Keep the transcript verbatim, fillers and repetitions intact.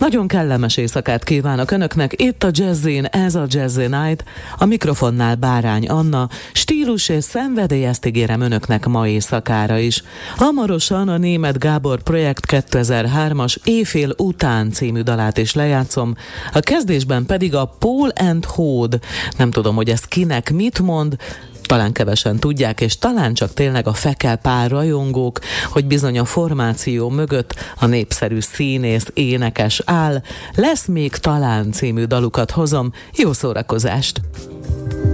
Nagyon kellemes éjszakát kívánok önöknek, itt a Jazzin, ez a Jazzy Night, a mikrofonnál Bárány Anna, stílus és szenvedély, ezt ígérem önöknek ma éjszakára is. Hamarosan a Németh Gábor projekt kétezer-hármas Éjfél után című dalát is lejátszom, a kezdésben pedig a Paul and Hode, nem tudom, hogy ez kinek mit mond, talán kevesen tudják, és talán csak tényleg a Fekkel Pál rajongók, hogy bizony a formáció mögött a népszerű színész, énekes áll. Lesz még talán című dalukat hozom, jó szórakozást!